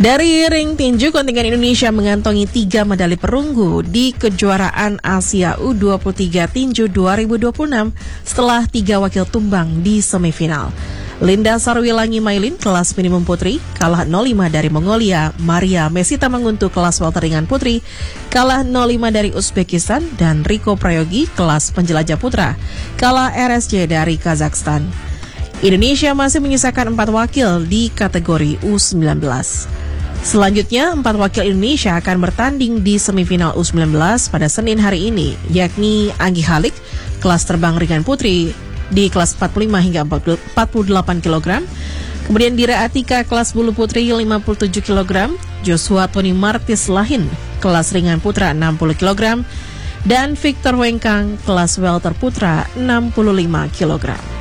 Dari ring tinju, kontingen Indonesia mengantongi 3 medali perunggu di kejuaraan Asia U23 Tinju 2026 setelah 3 wakil tumbang di semifinal. Linda Sarwilangi Mailin kelas minimum putri kalah 0-5 dari Mongolia, Maria Mesita Manguntu kelas welter ringan putri kalah 0-5 dari Uzbekistan, dan Riko Prayogi kelas penjelajah putra kalah RSJ dari Kazakhstan. Indonesia masih menyisakan 4 wakil di kategori U19. Selanjutnya, 4 wakil Indonesia akan bertanding di semifinal U19 pada Senin hari ini, yakni Anggi Halik, kelas terbang ringan putri di kelas 45 hingga 48 kg. Kemudian Dira Atika, kelas bulu putri 57 kg. Joshua Tony Martis Lahin, kelas ringan putra 60 kg. Dan Victor Wengkang, kelas welter putra 65 kg.